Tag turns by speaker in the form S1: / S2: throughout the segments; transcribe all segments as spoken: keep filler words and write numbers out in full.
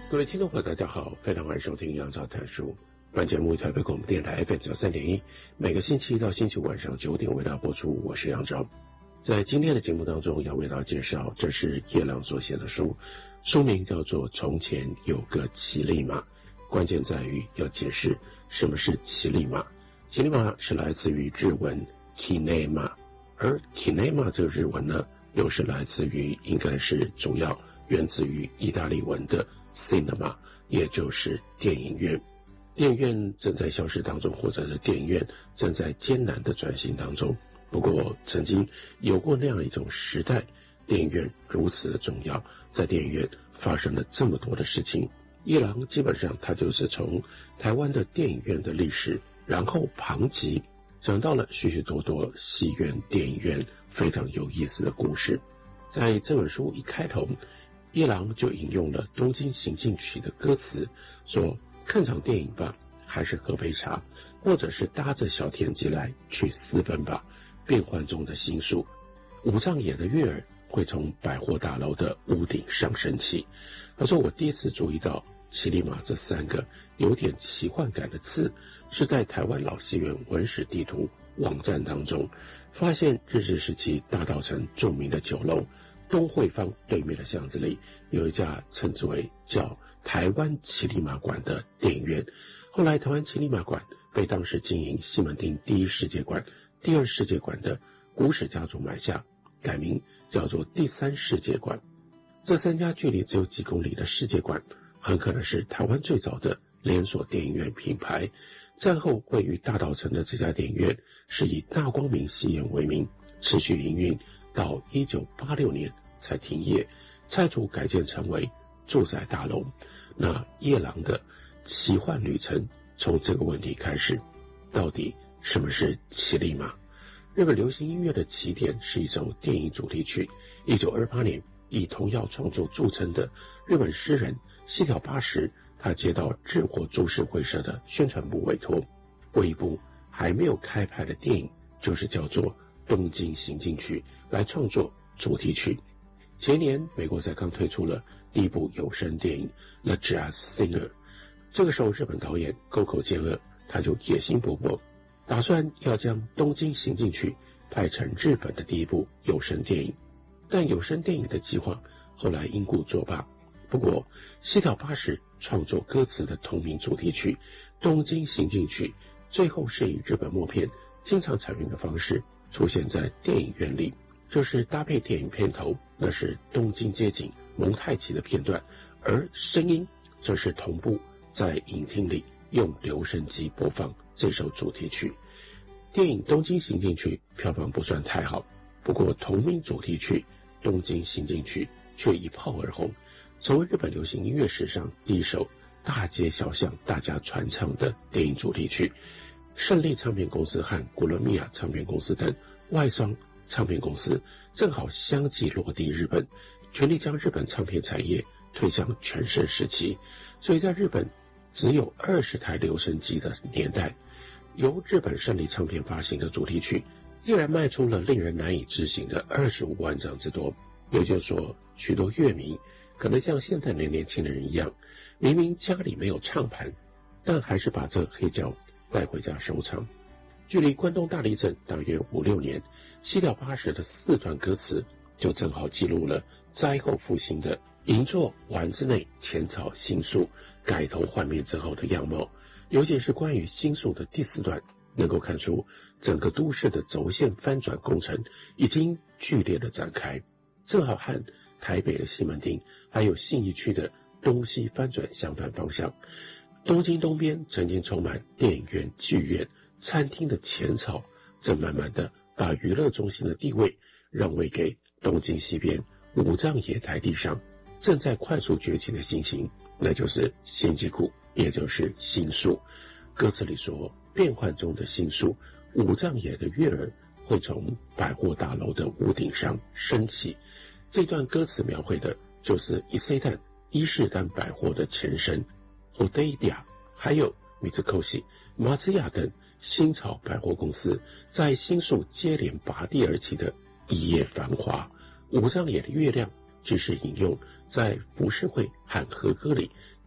S1: 各位听众朋友大家好，非常欢迎收听杨照谈书。本节目台北广播电台 F M 九三点一，每个星期一到星期五晚上九点为大家播出，我是杨照。在今天的节目当中要为大家介绍，这是叶朗所写的书，书名叫做《从前有个奇力马》，关键在于要解释什么是奇力马。奇力马是来自于日文 kinema， 而 kinema 这个日文呢，又是来自于应该是主要源自于意大利文的 cinema， 也就是电影院。电影院正在消失当中，或者是电影院正在艰难的转型当中。不过曾经有过那样一种时代，电影院如此的重要，在电影院发生了这么多的事情。叶朗基本上他就是从台湾的电影院的历史，然后旁及讲到了许许多多戏院、电影院非常有意思的故事。在这本书一开头，叶朗就引用了《东京行进曲》的歌词，说看场电影吧，还是喝杯茶，或者是搭着小田急来去私奔吧。变幻中的新宿，五藏野的月儿会从百货大楼的屋顶上升起。他说，我第一次注意到奇力马这三个有点奇幻感的字，是在台湾老戏院文史地图网站当中发现，日治时期大稻埕著名的酒楼东汇坊对面的巷子里有一家称之为叫台湾奇力马馆的电影院。后来台湾奇力马馆被当时经营西门町第一世界馆、第二世界馆的古史家族买下，改名叫做第三世界馆。这三家距离只有几公里的世界馆，很可能是台湾最早的连锁电影院品牌。战后位于大稻埕的这家电影院是以大光明戏院为名，持续营运到一九八六年才停业，拆除改建成为住宅大楼。那叶朗的奇幻旅程从这个问题开始，到底什么是奇力马？日本流行音乐的起点是一首电影主题曲。一九二八年以童谣创作著称的日本诗人西条八十，他接到智火株式会社的宣传部委托，为一部还没有开拍的电影，就是叫做《东京行进曲》来创作主题曲。前年美国才刚推出了第一部有声电影 The Jazz Singer， 这个时候日本导演沟口健二他就野心勃勃，打算要将《东京行进曲》拍成日本的第一部有声电影。但有声电影的计划后来因故作罢。不过西条八十创作歌词的同名主题曲《东京行进曲》最后是以日本默片经常采用的方式出现在电影院里，就是搭配电影片头，那是东京街景蒙太奇的片段，而声音则是同步在影厅里用留声机播放这首主题曲。电影《东京行进曲》票房不算太好，不过同名主题曲《东京行进曲》却一炮而红，成为日本流行音乐史上第一首大街小巷大家传唱的电影主题曲。胜利唱片公司和古伦米亚唱片公司等外商唱片公司正好相继落地日本，全力将日本唱片产业推向全盛时期。所以在日本只有二十台留声机的年代，由日本胜利唱片发行的主题曲竟然卖出了令人难以置信的二十五万张之多。也就是说，许多乐迷可能像现在的年轻人一样，明明家里没有唱盘，但还是把这黑胶带回家收藏。距离关东大地震大约五六年，西条八十的四段歌词就正好记录了灾后复兴的银座丸之内浅草新宿改头换面之后的样貌。尤其是关于新宿的第四段，能够看出整个都市的轴线翻转工程已经剧烈的展开，正好和台北的西门町还有信义区的东西翻转相反方向。东京东边曾经充满电影院、剧院、餐厅的浅草，正慢慢的把娱乐中心的地位让位给东京西边五藏野台地上正在快速崛起的新型，那就是新吉谷，也就是新宿。歌词里说，变幻中的新宿，五藏野的月儿会从百货大楼的屋顶上升起。这段歌词描绘的就是伊势丹伊势丹百货的前身 Hodeida， 还有 Mitsukoshi、马自亚等新潮百货公司在新宿接连拔地而起的一夜繁华。五藏野的月亮只是引用在浮世绘和和歌里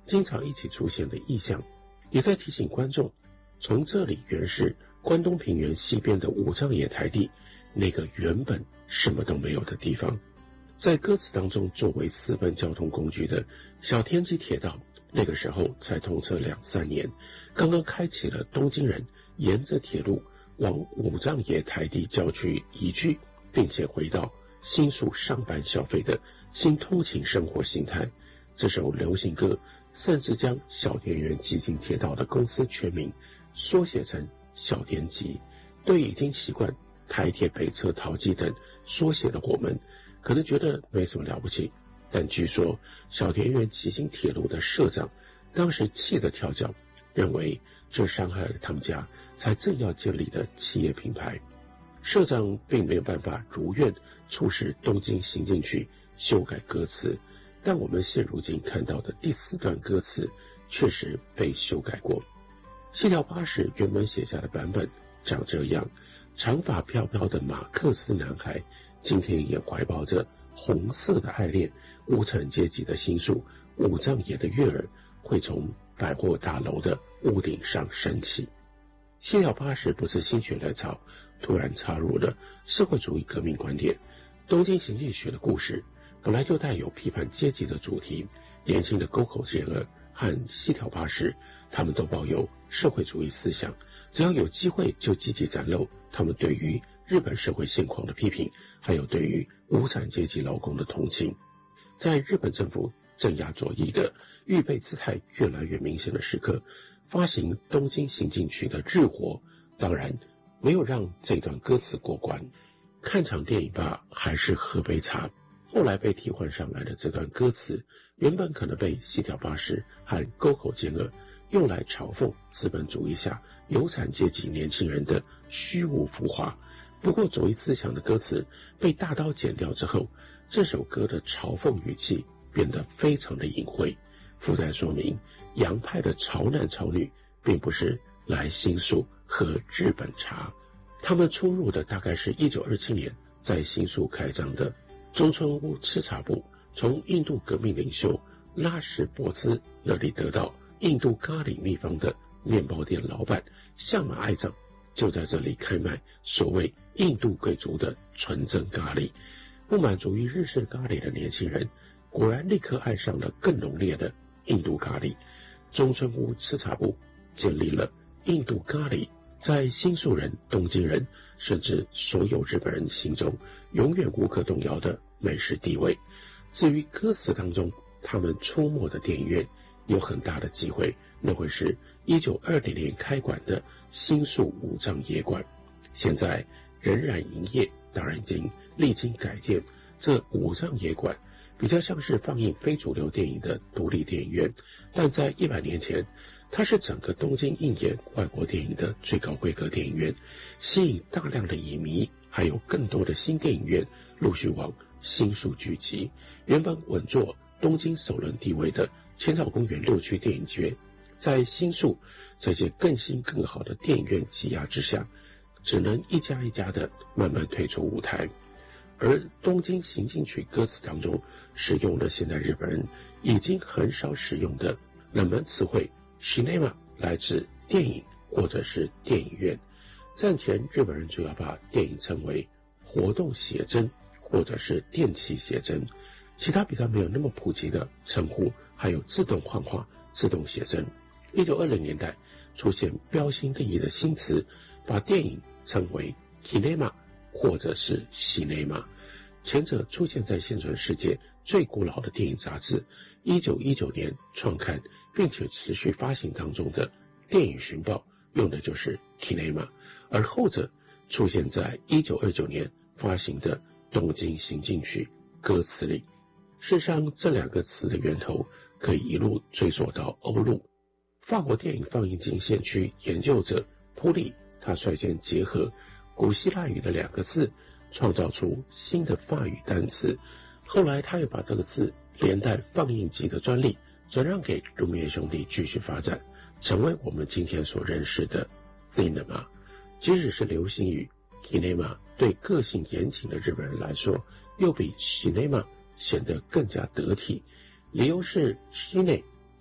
S1: 经常一起出现的意象，也在提醒观众，从这里原是关东平原西边的五丈野台地，那个原本什么都没有的地方。在歌词当中，作为私奔交通工具的小田急铁道，那个时候才通车两三年，刚刚开启了东京人沿着铁路往五丈野台地郊区移居，并且回到新宿上班消费的新通勤生活形态。这首流行歌甚至将小田园急行铁道的公司全名缩写成小田急。对已经习惯台铁北侧桃机等缩写的我们，可能觉得没什么了不起，但据说小田园急行铁路的社长当时气得跳脚，认为这伤害了他们家才正要建立的企业品牌。社长并没有办法如愿促使东京行进曲修改歌词，但我们现如今看到的第四段歌词确实被修改过。细条巴士原本写下的版本长这样：长发飘飘的马克思男孩，今天也怀抱着红色的爱恋，无产阶级的心术，五丈野的悦耳会从百货大楼的屋顶上升起。细条巴士不是心血来潮突然插入了社会主义革命观点，东京行进曲的故事本来就带有批判阶级的主题，年轻的沟口健二和细条巴士他们都抱有社会主义思想，只要有机会就积极展露他们对于日本社会现况的批评，还有对于无产阶级劳工的同情。在日本政府镇压左翼的预备姿态越来越明显的时刻，发行东京行进曲的日活当然没有让这段歌词过关。看场电影吧，还是喝杯茶，后来被替换上来的这段歌词，原本可能被细条巴士和沟口健二用来嘲讽资本主义下有产阶级年轻人的虚无浮华。不过左翼思想的歌词被大刀剪掉之后，这首歌的嘲讽语气变得非常的隐晦，附带说明洋派的潮男潮女并不是来新宿喝日本茶，他们出入的大概是一九二七年在新宿开张的中村屋吃茶部，从印度革命领袖拉什波兹那里得到印度咖喱秘方的面包店老板相马爱藏就在这里开卖所谓印度贵族的纯正咖喱。不满足于日式咖喱的年轻人果然立刻爱上了更浓烈的印度咖喱。中村屋吃茶部建立了印度咖喱在新宿人、东京人甚至所有日本人心中永远无可动摇的美食地位。至于歌词当中他们出没的电影院，有很大的机会那会是一九二零年开馆的新宿五丈野馆，现在仍然营业，当然已经历经改建。这五丈野馆比较像是放映非主流电影的独立电影院，但在一百年前它是整个东京映演外国电影的最高规格电影院，吸引大量的影迷，还有更多的新电影院陆续往新宿聚集。原本稳坐东京首轮地位的千草公园六区电影节，在新宿这些更新更好的电影院挤压之下，只能一家一家的慢慢退出舞台。而东京行进曲歌词当中使用了现代日本人已经很少使用的冷门词汇 cinema， 来自电影或者是电影院。战前日本人主要把电影称为活动写真或者是电气写真，其他比较没有那么普及的称呼还有自动幻化、自动写真。一九二零年代出现标新立异的新词，把电影称为 kinema 或者是 cinema。 前者出现在现存世界最古老的电影杂志一九一九年创刊并且持续发行当中的电影寻报用的就是 kinema， 而后者出现在一九二九年发行的东京行进曲歌词里。事实上这两个词的源头可以一路追溯到欧陆。法国电影放映经线区研究者普利，他率先结合古希腊语的两个字，创造出新的法语单词。后来他又把这个字连带放映机的专利转让给卢米埃兄弟继续发展，成为我们今天所认识的 cinema。 即使是流行语 kinema， 对个性严谨的日本人来说又比 cinema 显得更加得体。理由是 cine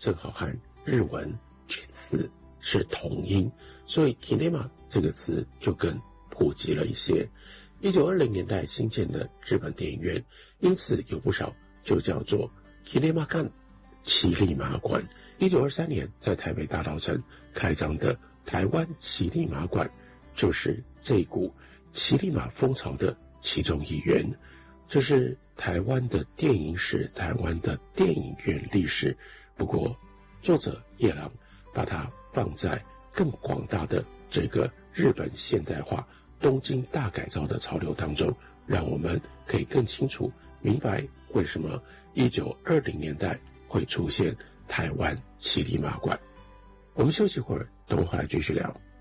S1: 正好和日文去次是同音，所以 kinema 这个词就更普及了一些。一九二零年代新建的日本电影院，因此有不少就叫做 kinemakan 奇力马馆。一九二三年在台北大稻埕开张的台湾奇力马馆，就是这股奇力马风潮的其中一员。这是台湾的电影史，台湾的电影院历史。不过作者叶朗把它放在更广大的这个日本现代化东京大改造的潮流当中，让我们可以更清楚明白为什么一九二零年代会出现台湾奇力马馆。我们休息会儿，等会儿回来继续聊。